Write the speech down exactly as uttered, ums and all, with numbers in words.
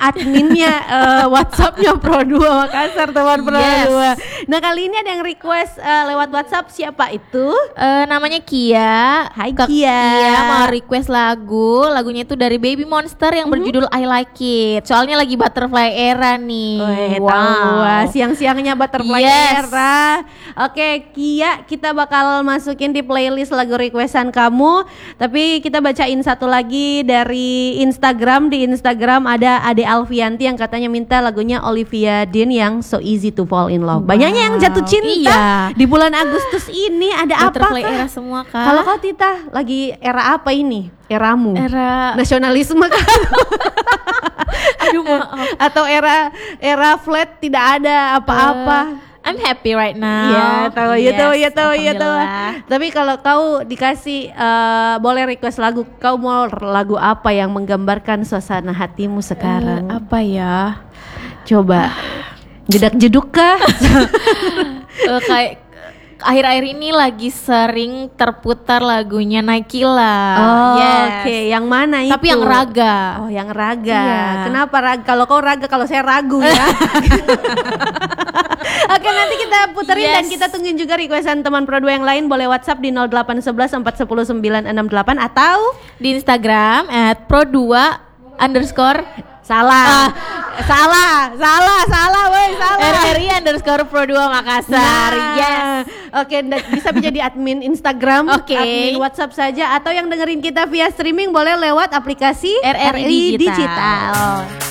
adminnya uh, WhatsAppnya Pro dua Makassar, teman Pro Yes. dua. Nah kali ini ada yang request uh, lewat WhatsApp, siapa itu? Eh, namanya Kia. Hai Kak Kia. Kia mau request lagu. Lagunya itu dari Baby Monster yang berjudul I Like It. Soalnya lagi butterfly era nih. Weh, tahu, wah, siang-siangnya butterfly Yes. era. Oke, Kia, kita bakal masukin di playlist lagu requestan kamu. Tapi kita bacain satu lagi dari Instagram. Di Instagram ada Ade Alfianti yang katanya minta lagunya Olivia Dean yang So Easy to Fall in Love. Banyaknya yang jatuh cinta Iya. di bulan Agustus ini. Ada apa? Butterfly era semua kak. Kalau kau Tita lagi era apa ini? Eramu? Era Nasionalisme kan? Aduh maaf. Atau era era flat tidak ada apa-apa? I'm happy right now. Iya, tahu, ya tahu, ya tahu, ya tahu. alhamdulillah. Tapi kalau kau dikasih eh, boleh request lagu, kau mau lagu apa yang menggambarkan suasana hatimu sekarang? Eh, apa ya? Coba jedak-jeduk kah? Eh, kayak akhir-akhir ini lagi sering terputar lagunya Naikila. Oh, Yes. oke. Yang mana itu? Tapi yang raga. Oh, yang raga. Iya. Kenapa raga? Kalau kau raga, kalau saya ragu ya. Oke, nanti kita puterin Yes. dan kita tungguin juga requestan teman Pro dua yang lain. Boleh WhatsApp di nol delapan satu satu empat satu nol sembilan enam delapan atau Di Instagram at pro dua underscore salah. Salah, salah, salah, woi, salah. R R I underscore pro dua Makassar. Nah, Yes. Oke, da- bisa menjadi admin Instagram, Oke. admin WhatsApp saja, atau yang dengerin kita via streaming boleh lewat aplikasi R R I R R I Digital. Digital.